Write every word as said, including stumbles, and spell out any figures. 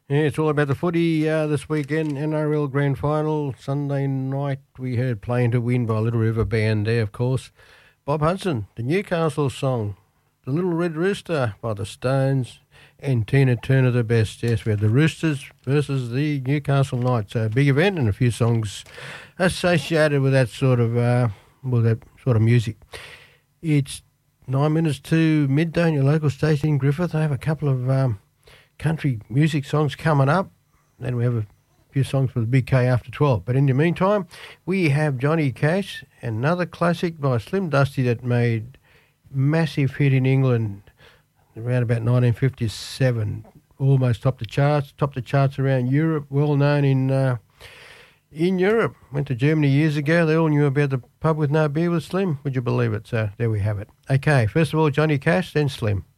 Yeah, it's all about the footy uh, this weekend. N R L Grand Final. Sunday night we heard Playing to Win by Little River Band there, of course. Bob Hudson, the Newcastle song. The Little Red Rooster by the Stones. And Tina Turner, the best. Yes, we had the Roosters versus the Newcastle Knights. A big event and a few songs associated with that sort of, uh, with that sort of music. It's nine minutes to midday in your local station in Griffith. I have a couple of... Um, country music songs coming up. Then we have a few songs for the Big K after twelve. But in the meantime, we have Johnny Cash, another classic by Slim Dusty that made massive hit in England around about nineteen fifty-seven. Almost topped the charts, topped the charts around Europe, well known in uh, in Europe. Went to Germany years ago. They all knew about the pub with no beer with Slim. Would you believe it? So there we have it. Okay, first of all, Johnny Cash, then Slim.